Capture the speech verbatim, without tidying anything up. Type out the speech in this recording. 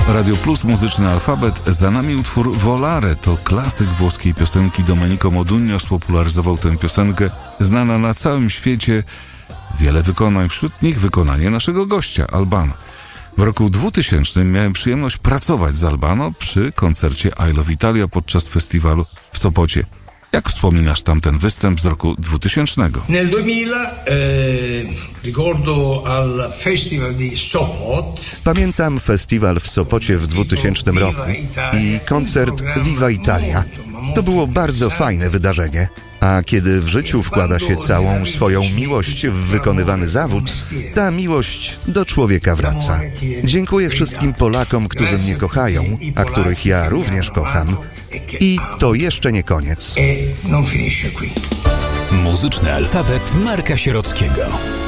Radio Plus, muzyczny alfabet. Za nami utwór Volare. To klasyk włoskiej piosenki. Domenico Modugno spopularyzował tę piosenkę. Znana na całym świecie. Wiele wykonań, wśród nich wykonanie naszego gościa, Albano. W roku dwutysięcznym miałem przyjemność pracować z Albano przy koncercie I Love Italia podczas festiwalu w Sopocie. Jak wspominasz tamten występ z roku dwutysięcznego? Nel duemila eh, ricordo al Festival di Sopot. Pamiętam festiwal w Sopocie w dwutysięcznym roku i koncert Viva Italia. To było bardzo fajne wydarzenie. A kiedy w życiu wkłada się całą swoją miłość w wykonywany zawód, ta miłość do człowieka wraca. Dziękuję wszystkim Polakom, którzy mnie kochają, a których ja również kocham. I to jeszcze nie koniec. Muzyczny alfabet Marka Sierockiego.